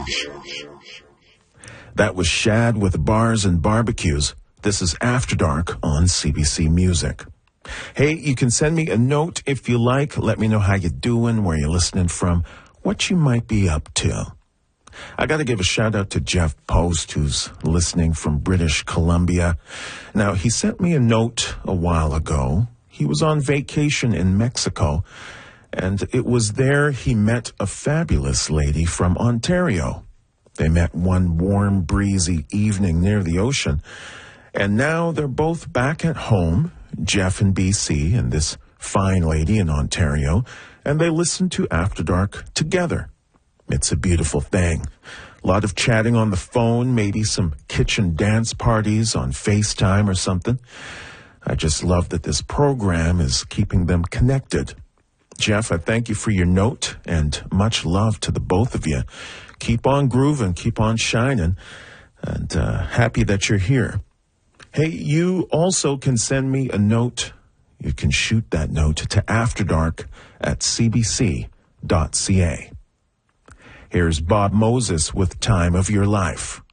That was Shad with Bars and Barbecues. This is After Dark on CBC Music. Hey, you can send me a note if you like. Let me know how you're doing, where you're listening from, what you might be up to. I got to give a shout out to Jeff Post, who's listening from British Columbia. Now, he sent me a note a while ago. He was on vacation in Mexico, and it was there he met a fabulous lady from Ontario. They met one warm, breezy evening near the ocean, and now they're both back at home, Jeff in BC and this fine lady in Ontario, and they listen to After Dark together. It's a beautiful thing. A lot of chatting on the phone, maybe some kitchen dance parties on FaceTime or something. I just love that this program is keeping them connected. Jeff, I thank you for your note, and much love to the both of you. Keep on grooving, keep on shining, and happy that you're here. Hey, you also can send me a note. You can shoot that note to afterdark@cbc.ca. Here's Bob Moses with Time of Your Life.